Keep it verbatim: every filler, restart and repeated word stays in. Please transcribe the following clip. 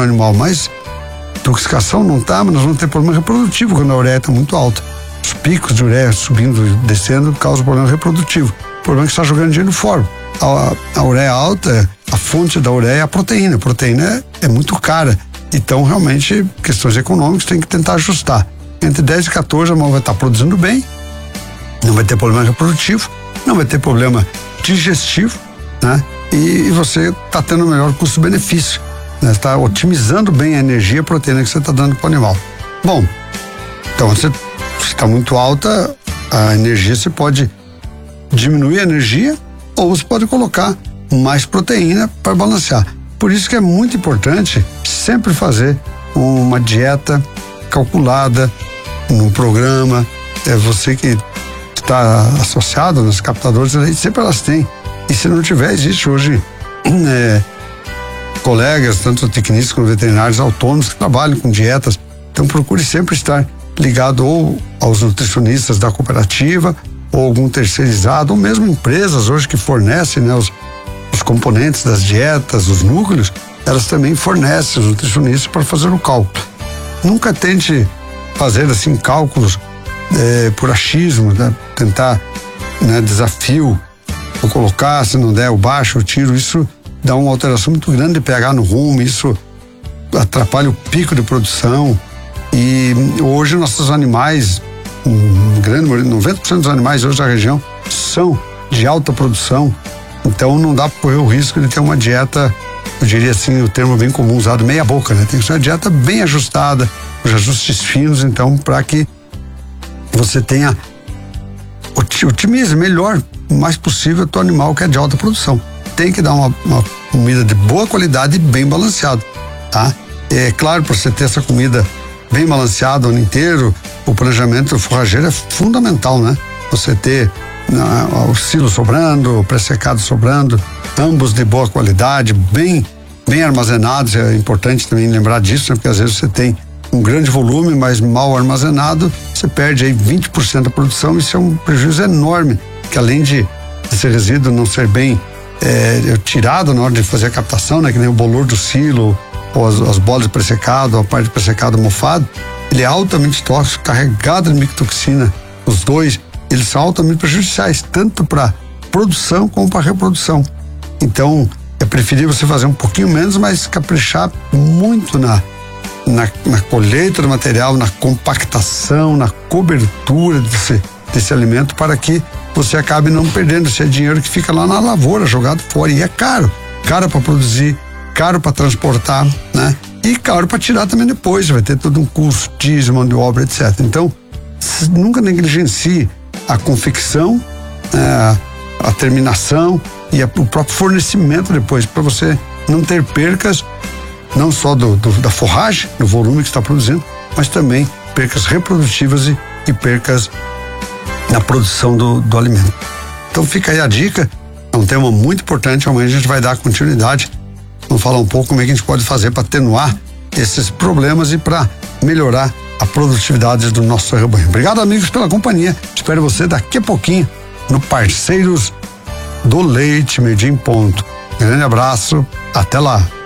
no animal, mas intoxicação não tá, mas nós vamos ter problema reprodutivo quando a ureia está muito alta. Os picos de ureia subindo e descendo causam problema reprodutivo. O problema é que está jogando dinheiro fora. A, a ureia alta, a fonte da ureia é a proteína. A proteína é, é muito cara. Então, realmente, questões econômicas tem que tentar ajustar. Entre dez e quatorze, a mão vai estar produzindo bem, não vai ter problema reprodutivo, não vai ter problema digestivo, né? E, e você está tendo o melhor custo-benefício, né? Está otimizando bem a energia e a proteína que você está dando para o animal. Bom, então, você está muito alta, a energia, você pode diminuir a energia ou você pode colocar mais proteína para balancear. Por isso que é muito importante sempre fazer uma dieta calculada num programa. É você que está associado nos captadores de leite, sempre elas têm. E se não tiver, existe hoje é, colegas, tanto tecnistas como veterinários autônomos que trabalham com dietas. Então procure sempre estar ligado ou aos nutricionistas da cooperativa ou algum terceirizado, ou mesmo empresas hoje que fornecem, né, os os componentes das dietas, os núcleos, elas também fornecem os nutricionistas para fazer o cálculo. Nunca tente fazer assim cálculos é, por achismo, né? Tentar, né, desafio, ou colocar, se não der, o baixo, o tiro, isso dá uma alteração muito grande de pH no rumo, isso atrapalha o pico de produção. E hoje nossos animais, um grande noventa por cento dos animais hoje da região são de alta produção. Então não dá para correr o risco de ter uma dieta, eu diria assim, o termo bem comum usado, meia boca, né? Tem que ser uma dieta bem ajustada, os ajustes finos, então, para que você tenha, otimize melhor, o mais possível, o teu animal que é de alta produção. Tem que dar uma, uma comida de boa qualidade e bem balanceada, tá? É claro, para você ter essa comida bem balanceada o ano inteiro, o planejamento forrageiro é fundamental, né? Você ter Na, o silo sobrando, o pré-secado sobrando, ambos de boa qualidade, bem, bem armazenados. É importante também lembrar disso, né? Porque às vezes você tem um grande volume, mas mal armazenado, você perde aí vinte por cento da produção. Isso é um prejuízo enorme, que além de esse resíduo não ser bem é, tirado na hora de fazer a captação, né? Que nem o bolor do silo, ou as, as bolas de pré-secado, a parte de pré-secado mofado, ele é altamente tóxico, carregado de micotoxina, os dois. Eles são altamente prejudiciais, tanto para produção como para reprodução. Então, é preferível você fazer um pouquinho menos, mas caprichar muito na, na, na colheita do material, na compactação, na cobertura desse, desse alimento, para que você acabe não perdendo esse dinheiro que fica lá na lavoura, jogado fora. E é caro, caro para produzir, caro para transportar, né? E caro para tirar também depois, vai ter todo um custo, diesel, mão de obra, etcétera. Então, nunca negligencie a confecção, é, a terminação e a, o próprio fornecimento depois, para você não ter percas, não só do, do, da forragem, do volume que está produzindo, mas também percas reprodutivas e, e percas na produção do, do alimento. Então fica aí a dica, é um tema muito importante. Amanhã a gente vai dar continuidade, vamos falar um pouco como é que a gente pode fazer para atenuar esses problemas e para melhorar a produtividade do nosso rebanho. Obrigado, amigos, pela companhia. Espero você daqui a pouquinho no Parceiros do Leite, meio-dia em ponto. Grande abraço, até lá.